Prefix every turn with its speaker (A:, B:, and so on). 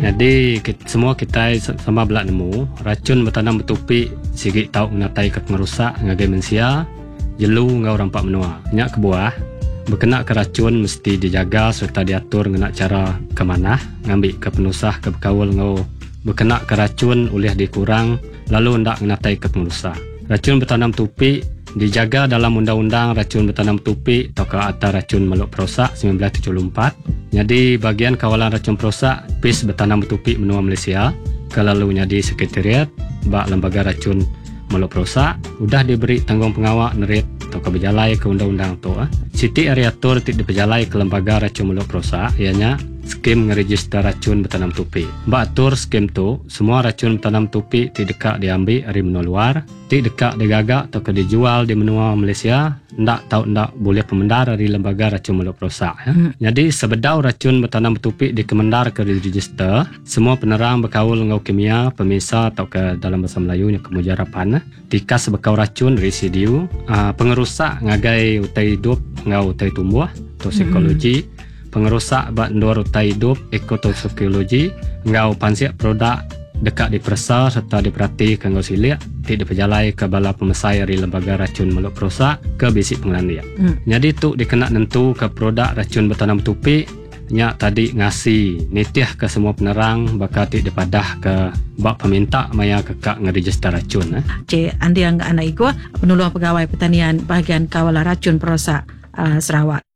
A: Jadi semua kita sama belak nemu racun bertanam bertupik sigit tau ngatai ke pengerusak ngagai mensia jelu ngau rampak menua. Nyak kebuah berkena ke racun mesti dijaga serta diatur ngena cara ke mana ngambil ke penusah ke berkawal ngau berkena ke racun oleh dikurang lalu hendak ngatai ke pengerusak. Racun bertanam tupik dijaga dalam Undang-Undang Racun Bertanam Tupik atau ke Akta Racun Makhluk Perosak 1974. Jadi bagian kawalan racun perosak PIS Bertanam Bertupik Menua Malaysia kelalunya di Sekretariat Bak Lembaga Racun Makhluk Perosak sudah diberi tanggung pengawal nerit atau ke berjalai ke undang-undang tu. Siti ariatur tidak berjalai ke Lembaga Racun Makhluk Perosak ianya skim ngeregister racun bertanam tupik. Bak atur skim tu, semua racun bertanam tupik tidak diambil dari menua luar, tidak digagak atau dijual di menua Malaysia, ndak boleh pemendar dari Lembaga Racun Makhluk Perosak. Jadi sebedau racun bertanam tupik dikemendar ke register, semua penerang berkaul ngau kimia, pemisah atau ke dalam bahasa Melayunya kemujarapan, tikas bekau racun residu, pengerusak ngagai utai hidup ngau utai tumbuh, toksikologi, pengerusak bak ndor utai hidup ekotoksikologi ngau pansiak produk dekat dipersa serta diperhati ke ngau silik tidak berjalai ke bala pemesai dari Lembaga Racun Makhluk Perosak ke bisik pengelandia. Jadi tu dikena nentu ke produk racun bertanam tupik nyak tadi ngasih nitiah ke semua penerang bakal tidak dipadah ke bak peminta maya kekak ngeregister racun.
B: Cik Andi Angga Anak Igwa, penolong pegawai pertanian bahagian kawalan racun perosak Sarawak.